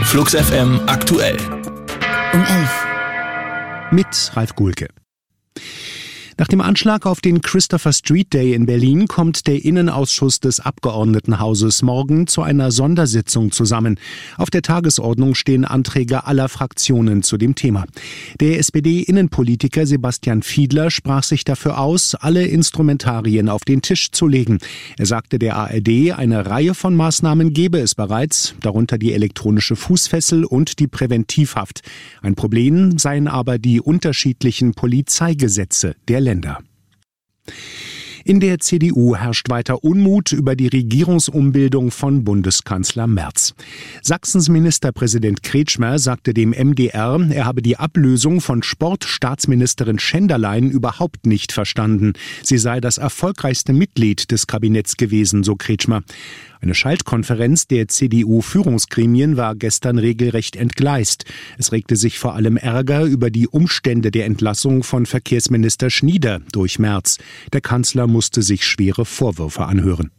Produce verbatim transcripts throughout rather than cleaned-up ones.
Flux F M aktuell. Um elf. Mit Ralf Guhlke. Nach dem Anschlag auf den Christopher Street Day in Berlin kommt der Innenausschuss des Abgeordnetenhauses morgen zu einer Sondersitzung zusammen. Auf der Tagesordnung stehen Anträge aller Fraktionen zu dem Thema. Der S P D-Innenpolitiker Sebastian Fiedler sprach sich dafür aus, alle Instrumentarien auf den Tisch zu legen. Er sagte der A R D, eine Reihe von Maßnahmen gebe es bereits, darunter die elektronische Fußfessel und die Präventivhaft. Ein Problem seien aber die unterschiedlichen Polizeigesetze der Länder. In der C D U herrscht weiter Unmut über die Regierungsumbildung von Bundeskanzler Merz. Sachsens Ministerpräsident Kretschmer sagte dem M D R, er habe die Ablösung von Sportstaatsministerin Schenderlein überhaupt nicht verstanden. Sie sei das erfolgreichste Mitglied des Kabinetts gewesen, so Kretschmer. Eine Schaltkonferenz der C D U-Führungsgremien war gestern regelrecht entgleist. Es regte sich vor allem Ärger über die Umstände der Entlassung von Verkehrsminister Schnieder durch Merz. Der Kanzler musste sich schwere Vorwürfe anhören.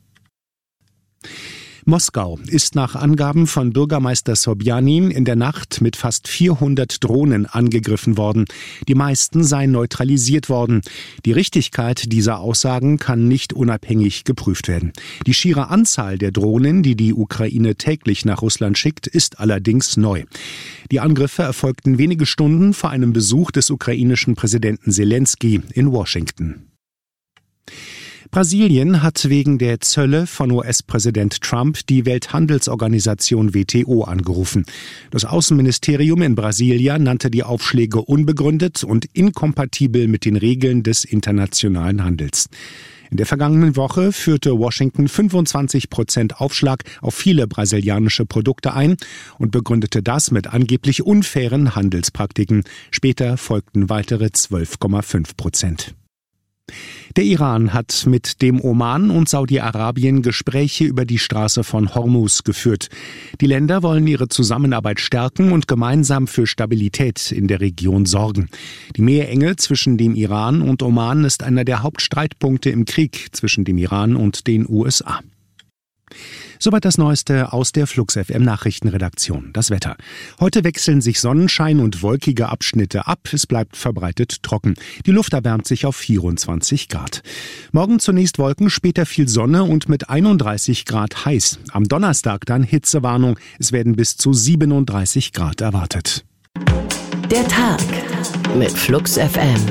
Moskau ist nach Angaben von Bürgermeister Sobjanin in der Nacht mit fast vierhundert Drohnen angegriffen worden. Die meisten seien neutralisiert worden. Die Richtigkeit dieser Aussagen kann nicht unabhängig geprüft werden. Die schiere Anzahl der Drohnen, die die Ukraine täglich nach Russland schickt, ist allerdings neu. Die Angriffe erfolgten wenige Stunden vor einem Besuch des ukrainischen Präsidenten Selenskyj in Washington. Brasilien hat wegen der Zölle von U S-Präsident Trump die Welthandelsorganisation W T O angerufen. Das Außenministerium in Brasilia nannte die Aufschläge unbegründet und inkompatibel mit den Regeln des internationalen Handels. In der vergangenen Woche führte Washington fünfundzwanzig Prozent Aufschlag auf viele brasilianische Produkte ein und begründete das mit angeblich unfairen Handelspraktiken. Später folgten weitere zwölf Komma fünf Prozent. Der Iran hat mit dem Oman und Saudi-Arabien Gespräche über die Straße von Hormuz geführt. Die Länder wollen ihre Zusammenarbeit stärken und gemeinsam für Stabilität in der Region sorgen. Die Meerenge zwischen dem Iran und Oman ist einer der Hauptstreitpunkte im Krieg zwischen dem Iran und den U S A. Soweit das Neueste aus der Flux F M Nachrichtenredaktion. Das Wetter. Heute wechseln sich Sonnenschein und wolkige Abschnitte ab. Es bleibt verbreitet trocken. Die Luft erwärmt sich auf vierundzwanzig Grad. Morgen zunächst Wolken, später viel Sonne und mit einunddreißig Grad heiß. Am Donnerstag dann Hitzewarnung. Es werden bis zu siebenunddreißig Grad erwartet. Der Tag mit Flux F M.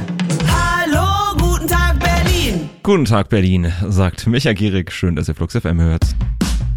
Hallo, guten Tag Berlin. Guten Tag Berlin, sagt Micha Gierig. Schön, dass ihr Flux F M hört.